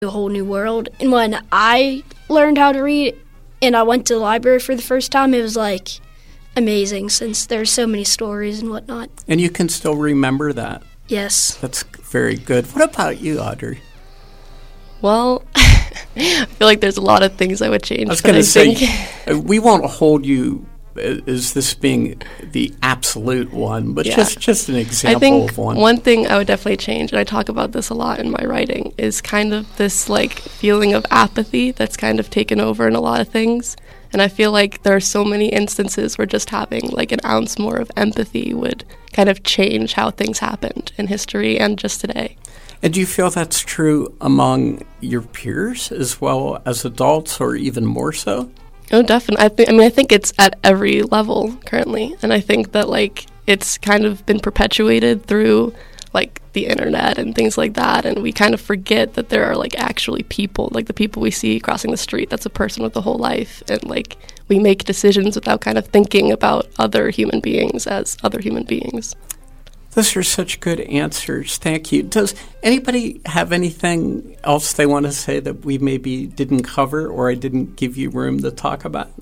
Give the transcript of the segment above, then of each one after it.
a whole new world. And when I learned how to read and I went to the library for the first time, it was like amazing since there's so many stories and whatnot. And you can still remember that? Yes. That's very good. What about you, Audrey? Well, I feel like there's a lot of things I would change. I was going to say, we won't hold you as this being the absolute one, but just an example of one. One thing I would definitely change, and I talk about this a lot in my writing, is kind of this like feeling of apathy that's kind of taken over in a lot of things. And I feel like there are so many instances where just having like an ounce more of empathy would kind of change how things happened in history and just today. And do you feel that's true among your peers as well as adults, or even more so? Oh, definitely. I think it's at every level currently. And I think that, like, it's kind of been perpetuated through, like, the internet and things like that. And we kind of forget that there are, like, actually people, like the people we see crossing the street, that's a person with a whole life. And, like, we make decisions without kind of thinking about other human beings as other human beings. Those are such good answers. Thank you. Does anybody have anything else they want to say that we maybe didn't cover or I didn't give you room to talk about?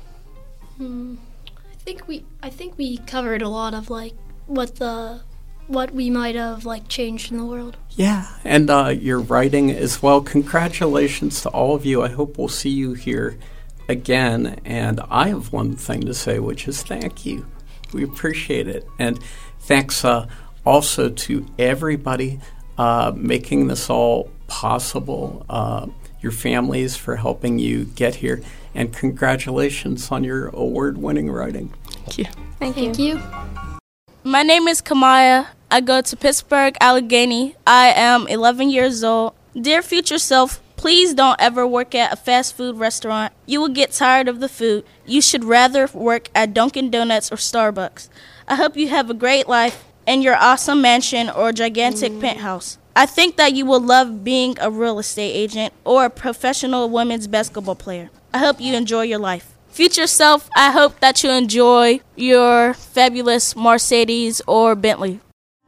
I think we covered a lot of like what we might have like changed in the world. Yeah, and your writing as well. Congratulations to all of you. I hope we'll see you here again. And I have one thing to say, which is thank you. We appreciate it. And thanks also to everybody making this all possible, your families for helping you get here, and congratulations on your award-winning writing. Thank you. Thank you. My name is Kamaya. I go to Pittsburgh, Allegheny. I am 11 years old. Dear future self, please don't ever work at a fast food restaurant. You will get tired of the food. You should rather work at Dunkin' Donuts or Starbucks. I hope you have a great life in your awesome mansion or gigantic penthouse. I think that you will love being a real estate agent or a professional women's basketball player. I hope you enjoy your life. Future self, I hope that you enjoy your fabulous Mercedes or Bentley.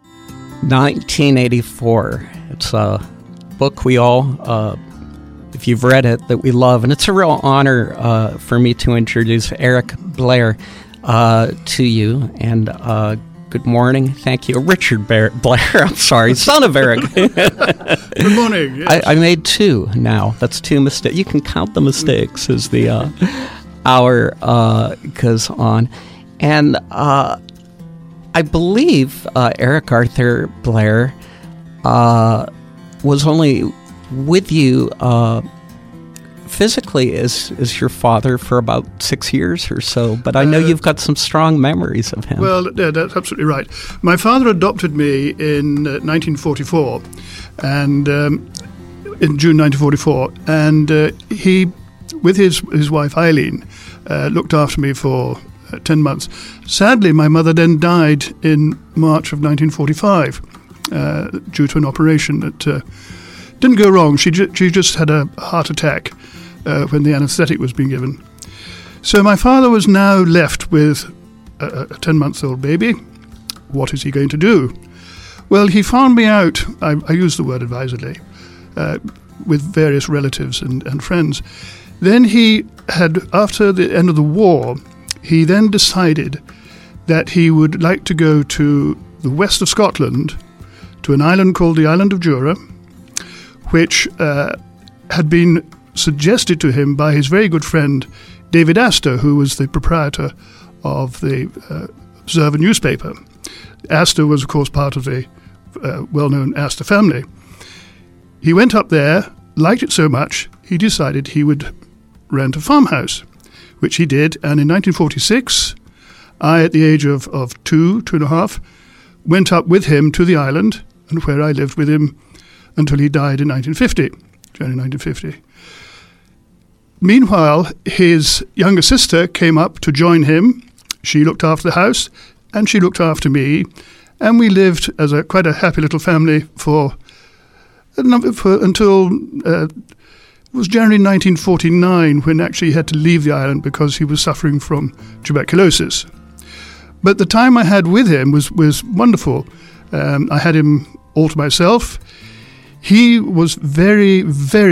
1984. It's a book we all, if you've read it, that we love. And it's a real honor for me to introduce Eric Blair to you. And good morning. Thank you. Richard Blair, I'm sorry, son of Eric. Good morning. Yes. I made two now. That's two mistakes. You can count the mistakes as the hour goes on. And I believe Eric Arthur Blair was only with you physically as your father for about 6 years or so, but I know you've got some strong memories of him. Well, yeah, that's absolutely right. My father adopted me in 1944, and in June 1944, and he, with his wife Eileen, looked after me for 10 months. Sadly, my mother then died in March of 1945 due to an operation that didn't go wrong. She just had a heart attack when the anesthetic was being given. So my father was now left with a 10-month-old baby. What is he going to do? Well, he found me out, I use the word advisedly, with various relatives and friends. Then he had, after the end of the war, he then decided that he would like to go to the west of Scotland, to an island called the Island of Jura, which had been suggested to him by his very good friend David Astor, who was the proprietor of the Observer newspaper. Astor was, of course, part of the well-known Astor family. He went up there, liked it so much, he decided he would rent a farmhouse, which he did, and in 1946, I, at the age of 2.5, went up with him to the island, and where I lived with him until he died in 1950, January 1950. Meanwhile, his younger sister came up to join him. She looked after the house, and she looked after me, and we lived as quite a happy little family until it was January 1949 when actually he had to leave the island because he was suffering from tuberculosis. But the time I had with him was wonderful. I had him all to myself. he was very, very